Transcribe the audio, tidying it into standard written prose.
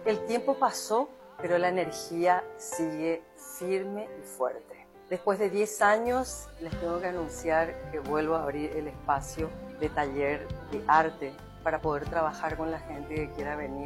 El tiempo pasó, pero la energía sigue firme y fuerte. Después de 10 años, les tengo que anunciar que vuelvo a abrir el espacio de taller de arte para poder trabajar con la gente que quiera venir